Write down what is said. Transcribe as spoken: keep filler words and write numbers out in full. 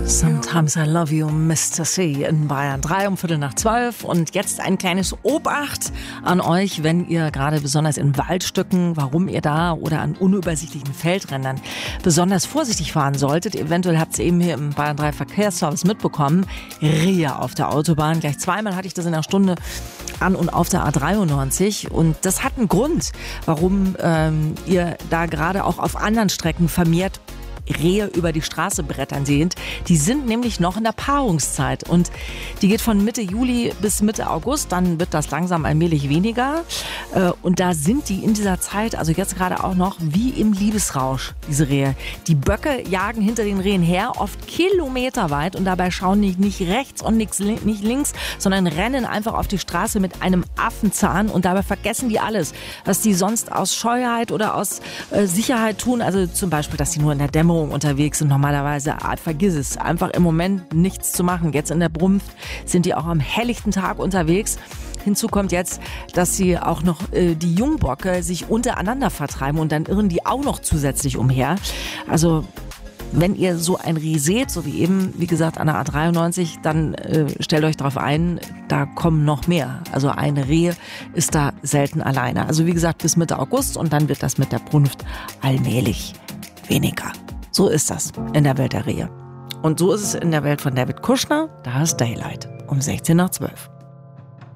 Sometimes I love you, Mister C. in Bayern drei um Viertel nach zwölf. Und jetzt ein kleines Obacht an euch, wenn ihr gerade besonders in Waldstücken, warum ihr da oder an unübersichtlichen Feldrändern besonders vorsichtig fahren solltet. Eventuell habt ihr eben hier im Bayern drei Verkehrsservice mitbekommen. Rehe auf der Autobahn. Gleich zweimal hatte ich das in einer Stunde an und auf der A dreiundneunzig. Und das hat einen Grund, warum ähm, ihr da gerade auch auf anderen Strecken vermehrt Rehe über die Straße brettern seht. Die sind nämlich noch in der Paarungszeit und die geht von Mitte Juli bis Mitte August, dann wird das langsam allmählich weniger und da sind die in dieser Zeit, also jetzt gerade auch noch wie im Liebesrausch, diese Rehe. Die Böcke jagen hinter den Rehen her, oft kilometerweit und dabei schauen die nicht rechts und nicht links, sondern rennen einfach auf die Straße mit einem Affenzahn und dabei vergessen die alles, was die sonst aus Scheuheit oder aus äh, Sicherheit tun, also zum Beispiel, dass die nur in der Dämmerung unterwegs sind normalerweise. Ah, vergiss es. Einfach im Moment nichts zu machen. Jetzt in der Brunft sind die auch am helllichten Tag unterwegs. Hinzu kommt jetzt, dass sie auch noch äh, die Jungbocke sich untereinander vertreiben und dann irren die auch noch zusätzlich umher. Also wenn ihr so ein Reh seht, so wie eben, wie gesagt, an der A dreiundneunzig, dann äh, stellt euch darauf ein, da kommen noch mehr. Also ein Reh ist da selten alleine. Also wie gesagt, bis Mitte August und dann wird das mit der Brunft allmählich weniger. So ist das in der Welt der Rehe. Und so ist es in der Welt von David Kushner. Da ist Daylight um sechzehn nach zwölf.